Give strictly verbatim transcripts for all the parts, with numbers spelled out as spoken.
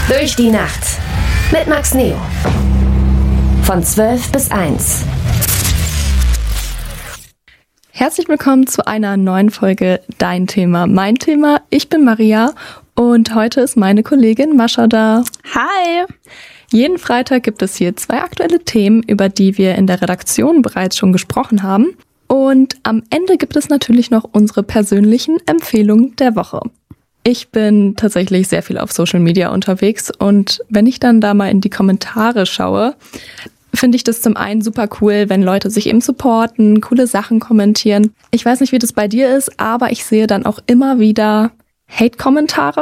Durch die Nacht mit Max Neo. Von zwölf bis eins. Herzlich willkommen zu einer neuen Folge Dein Thema, mein Thema. Ich bin Maria und heute ist meine Kollegin Mascha da. Hi! Jeden Freitag gibt es hier zwei aktuelle Themen, über die wir in der Redaktion bereits schon gesprochen haben. Und am Ende gibt es natürlich noch unsere persönlichen Empfehlungen der Woche. Ich bin tatsächlich sehr viel auf Social Media unterwegs und wenn ich dann da mal in die Kommentare schaue, finde ich das zum einen super cool, wenn Leute sich eben supporten, coole Sachen kommentieren. Ich weiß nicht, wie das bei dir ist, aber ich sehe dann auch immer wieder Hate-Kommentare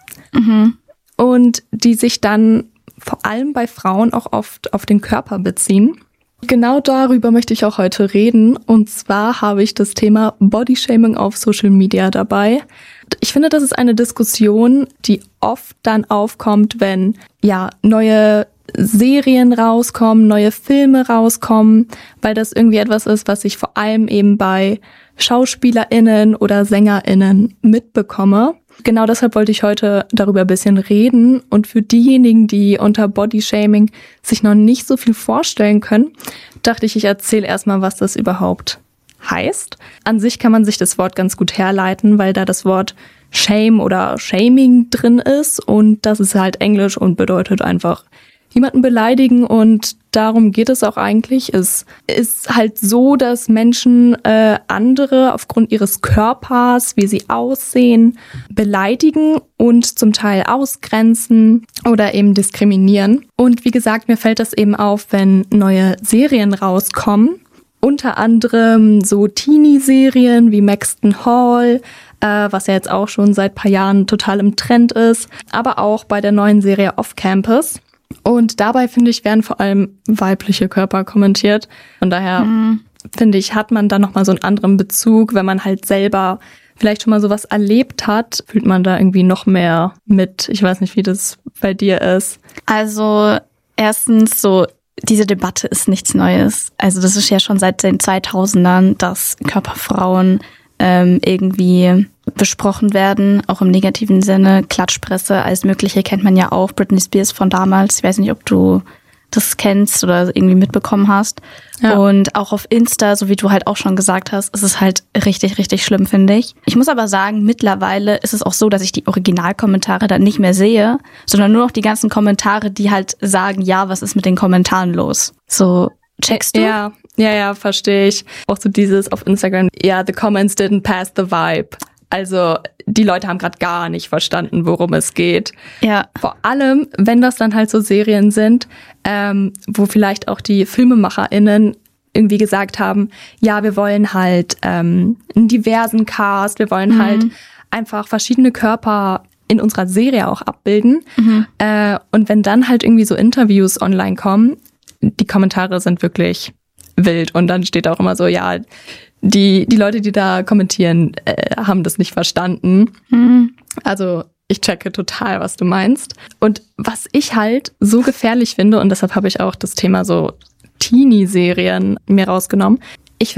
Mhm. und die sich dann vor allem bei Frauen auch oft auf den Körper beziehen. Genau darüber möchte ich auch heute reden. Und zwar habe ich das Thema Bodyshaming auf Social Media dabei. Ich finde, das ist eine Diskussion, die oft dann aufkommt, wenn ja neue Serien rauskommen, neue Filme rauskommen, weil das irgendwie etwas ist, was ich vor allem eben bei SchauspielerInnen oder SängerInnen mitbekomme. Genau deshalb wollte ich heute darüber ein bisschen reden. Und für diejenigen, die unter Bodyshaming sich noch nicht so viel vorstellen können, dachte ich, ich erzähle erstmal, was das überhaupt heißt. An sich kann man sich das Wort ganz gut herleiten, weil da das Wort Shame oder Shaming drin ist. Und das ist halt Englisch und bedeutet einfach jemanden beleidigen, und darum geht es auch eigentlich. Es ist halt so, dass Menschen äh, andere aufgrund ihres Körpers, wie sie aussehen, beleidigen und zum Teil ausgrenzen oder eben diskriminieren. Und wie gesagt, mir fällt das eben auf, wenn neue Serien rauskommen. Unter anderem so Teenie-Serien wie Maxton Hall, äh, was ja jetzt auch schon seit ein paar Jahren total im Trend ist. Aber auch bei der neuen Serie Off Campus. Und dabei, finde ich, werden vor allem weibliche Körper kommentiert. Von daher, mhm. finde ich, hat man da nochmal so einen anderen Bezug. Wenn man halt selber vielleicht schon mal sowas erlebt hat, fühlt man da irgendwie noch mehr mit. Ich weiß nicht, wie das bei dir ist. Also erstens so, diese Debatte ist nichts Neues. Also das ist ja schon seit den zweitausendern, dass Körperfrauen ähm, irgendwie besprochen werden, auch im negativen Sinne. Klatschpresse, alles Mögliche kennt man ja auch. Britney Spears von damals. Ich weiß nicht, ob du das kennst oder irgendwie mitbekommen hast. Ja. Und auch auf Insta, so wie du halt auch schon gesagt hast, ist es halt richtig, richtig schlimm, finde ich. Ich muss aber sagen, mittlerweile ist es auch so, dass ich die Originalkommentare dann nicht mehr sehe, sondern nur noch die ganzen Kommentare, die halt sagen, ja, was ist mit den Kommentaren los? So, checkst du? Ja, ja, ja, verstehe ich. Auch so dieses auf Instagram, ja, the comments didn't pass the vibe. Also die Leute haben gerade gar nicht verstanden, worum es geht. Ja. Vor allem, wenn das dann halt so Serien sind, ähm, wo vielleicht auch die FilmemacherInnen irgendwie gesagt haben, ja, wir wollen halt ähm, einen diversen Cast, wir wollen mhm. halt einfach verschiedene Körper in unserer Serie auch abbilden. Mhm. Äh, und wenn dann halt irgendwie so Interviews online kommen, die Kommentare sind wirklich wild. Und dann steht auch immer so, ja, Die die Leute, die da kommentieren, äh, haben das nicht verstanden. Mhm. Also ich checke total, was du meinst. Und was ich halt so gefährlich finde, und deshalb habe ich auch das Thema so Teenie-Serien mir rausgenommen,